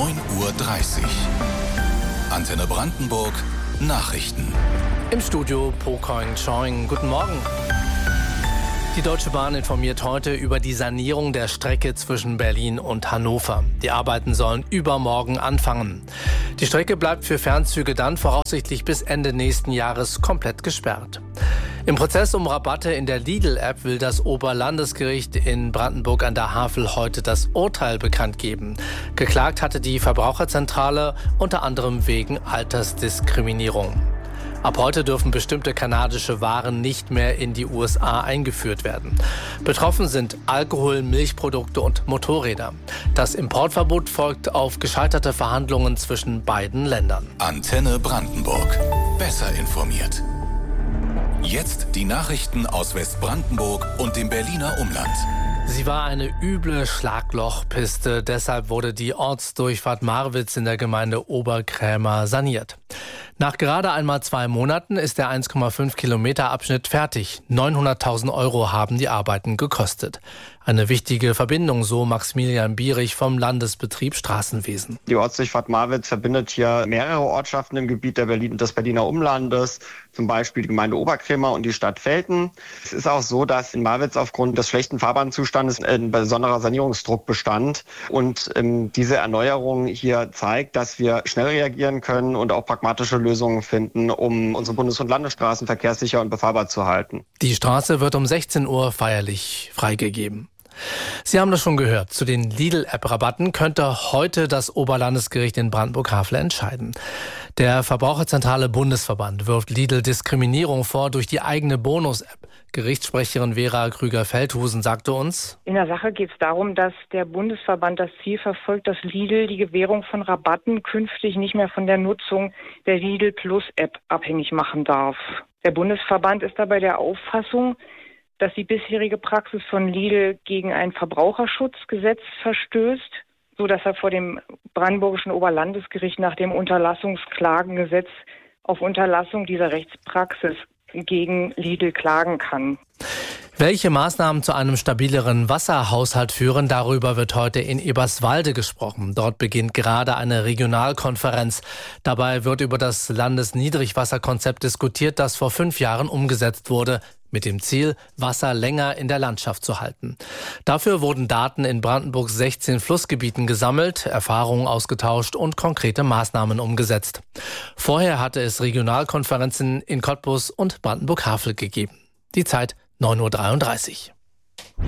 9:30 Uhr. Antenne Brandenburg Nachrichten. Im Studio Po Choing. Guten Morgen. Die Deutsche Bahn informiert heute über die Sanierung der Strecke zwischen Berlin und Hannover. Die Arbeiten sollen übermorgen anfangen. Die Strecke bleibt für Fernzüge dann voraussichtlich bis Ende nächsten Jahres komplett gesperrt. Im Prozess um Rabatte in der Lidl-App will das Oberlandesgericht in Brandenburg an der Havel heute das Urteil bekannt geben. Geklagt hatte die Verbraucherzentrale unter anderem wegen Altersdiskriminierung. Ab heute dürfen bestimmte kanadische Waren nicht mehr in die USA eingeführt werden. Betroffen sind Alkohol, Milchprodukte und Motorräder. Das Importverbot folgt auf gescheiterte Verhandlungen zwischen beiden Ländern. Antenne Brandenburg. Besser informiert. Jetzt die Nachrichten aus Westbrandenburg und dem Berliner Umland. Sie war eine üble Schlaglochpiste, deshalb wurde die Ortsdurchfahrt Marwitz in der Gemeinde Oberkrämer saniert. Nach gerade einmal 2 Monaten ist der 1,5 Kilometer Abschnitt fertig. 900.000 € haben die Arbeiten gekostet. Eine wichtige Verbindung, so Maximilian Bierich vom Landesbetrieb Straßenwesen. Die Ortsdurchfahrt Marwitz verbindet hier mehrere Ortschaften im Gebiet des Berliner Umlandes, zum Beispiel die Gemeinde Oberkrämer und die Stadt Velten. Es ist auch so, dass in Marwitz aufgrund des schlechten Fahrbahnzustandes ein besonderer Sanierungsdruck bestand. Und diese Erneuerung hier zeigt, dass wir schnell reagieren können und auch pragmatische Lösungen finden, um unsere Bundes- und Landesstraßen verkehrssicher und befahrbar zu halten. Die Straße wird um 16 Uhr feierlich freigegeben. Sie haben das schon gehört. Zu den Lidl-App-Rabatten könnte heute das Oberlandesgericht in Brandenburg-Havel entscheiden. Der Verbraucherzentrale Bundesverband wirft Lidl Diskriminierung vor durch die eigene Bonus-App. Gerichtssprecherin Vera Krüger-Feldhusen sagte uns: In der Sache geht es darum, dass der Bundesverband das Ziel verfolgt, dass Lidl die Gewährung von Rabatten künftig nicht mehr von der Nutzung der Lidl Plus App abhängig machen darf. Der Bundesverband ist dabei der Auffassung, dass die bisherige Praxis von Lidl gegen ein Verbraucherschutzgesetz verstößt, so dass er vor dem brandenburgischen Oberlandesgericht nach dem Unterlassungsklagengesetz auf Unterlassung dieser Rechtspraxis gegen Lidl klagen kann. Welche Maßnahmen zu einem stabileren Wasserhaushalt führen, darüber wird heute in Eberswalde gesprochen. Dort beginnt gerade eine Regionalkonferenz. Dabei wird über das Landesniedrigwasserkonzept diskutiert, das vor 5 Jahren umgesetzt wurde, mit dem Ziel, Wasser länger in der Landschaft zu halten. Dafür wurden Daten in Brandenburgs 16 Flussgebieten gesammelt, Erfahrungen ausgetauscht und konkrete Maßnahmen umgesetzt. Vorher hatte es Regionalkonferenzen in Cottbus und Brandenburg-Havel gegeben. Die Zeit 9:33 Uhr.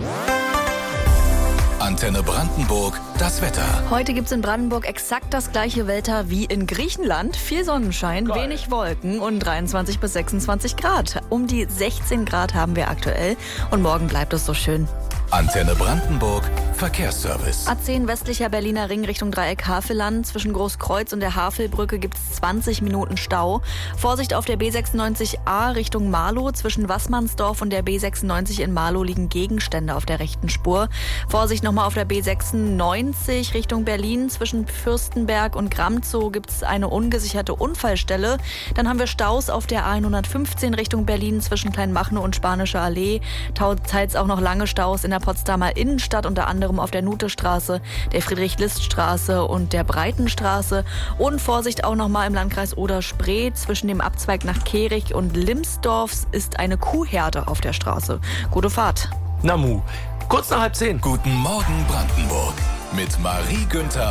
Antenne Brandenburg, das Wetter. Heute gibt es in Brandenburg exakt das gleiche Wetter wie in Griechenland. Viel Sonnenschein, wenig Wolken und 23 bis 26 Grad. Um die 16 Grad haben wir aktuell und morgen bleibt es so schön. Antenne Brandenburg, Verkehrsservice. A10 westlicher Berliner Ring Richtung Dreieck Havelland. Zwischen Großkreuz und der Havelbrücke gibt es 20 Minuten Stau. Vorsicht auf der B96A Richtung Marlow. Zwischen Wassmannsdorf und der B96 in Marlow liegen Gegenstände auf der rechten Spur. Vorsicht nochmal auf der B96 Richtung Berlin. Zwischen Fürstenberg und Gramzow gibt es eine ungesicherte Unfallstelle. Dann haben wir Staus auf der A115 Richtung Berlin zwischen Kleinmachnow und Spanische Allee. Teils auch noch lange Staus in der Potsdamer Innenstadt, unter anderem auf der Nutestraße, der Friedrich-List-Straße und der Breitenstraße. Und Vorsicht auch nochmal im Landkreis Oder-Spree. Zwischen dem Abzweig nach Kehrig und Limsdorf ist eine Kuhherde auf der Straße. Gute Fahrt. Namu, kurz nach 9:30. Guten Morgen Brandenburg mit Marie Günther